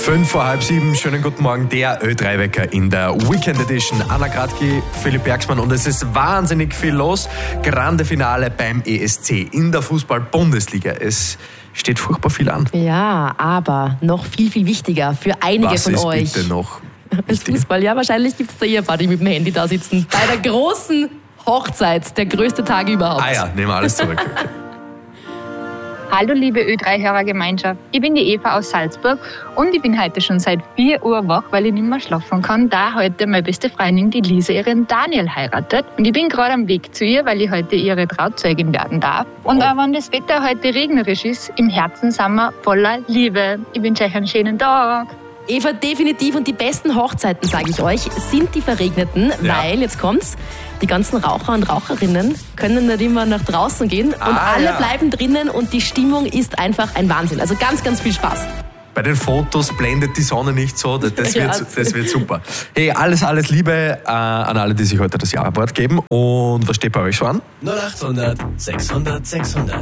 5 vor halb 7, schönen guten Morgen, der Ö3-Wecker in der Weekend Edition. Anna Gradki, Philipp Bergsmann und es ist wahnsinnig viel los. Grande Finale beim ESC in der Fußball-Bundesliga. Es steht furchtbar viel an. Ja, aber noch viel, viel wichtiger für einige von euch. Was ist bitte noch wichtiger? Fußball, ja, wahrscheinlich gibt es da Ehepaar, die mit dem Handy da sitzen. Bei der großen Hochzeit, der größte Tag überhaupt. Ah ja, nehmen wir alles zurück. Okay. Hallo liebe Ö3-Hörergemeinschaft, ich bin die Eva aus Salzburg und ich bin heute schon seit 4 Uhr wach, weil ich nicht mehr schlafen kann, da heute meine beste Freundin, die Lisa, ihren Daniel heiratet. Und ich bin gerade am Weg zu ihr, weil ich heute ihre Trauzeugin werden darf. Und auch wenn das Wetter heute regnerisch ist, im Herzen sind wir voller Liebe. Ich wünsche euch einen schönen Tag. Eva, definitiv. Und die besten Hochzeiten, sage ich euch, sind die verregneten, weil, jetzt kommt's, die ganzen Raucher und Raucherinnen können nicht immer nach draußen gehen und alle bleiben drinnen und die Stimmung ist einfach ein Wahnsinn. Also ganz, ganz viel Spaß. Bei den Fotos blendet die Sonne nicht so, das wird super. Hey, alles Liebe an alle, die sich heute das Ja-Wort geben. Und was steht bei euch so an? 0800 600 600.